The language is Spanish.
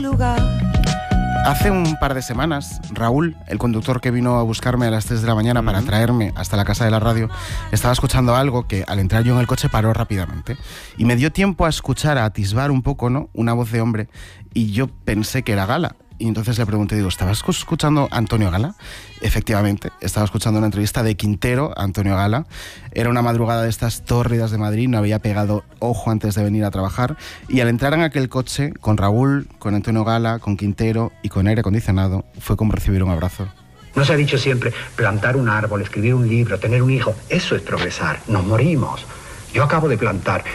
madrugar. Hace un par de semanas, Raúl, el conductor que vino a buscarme a las 3 de la mañana para traerme hasta la casa de la radio, estaba escuchando algo que al entrar yo en el coche paró rápidamente. Y me dio tiempo a escuchar, a atisbar un poco, ¿no?, una voz de hombre, y yo pensé que era Gala. Y entonces le pregunté, digo, ¿estabas escuchando a Antonio Gala? Efectivamente, estaba escuchando una entrevista de Quintero a Antonio Gala. Era una madrugada de estas tórridas de Madrid, no había pegado ojo antes de venir a trabajar. Y al entrar en aquel coche, con Raúl, con Antonio Gala, con Quintero y con aire acondicionado, fue como recibir un abrazo. No se ha dicho siempre, plantar un árbol, escribir un libro, tener un hijo, eso es progresar, nos morimos. Yo acabo de plantar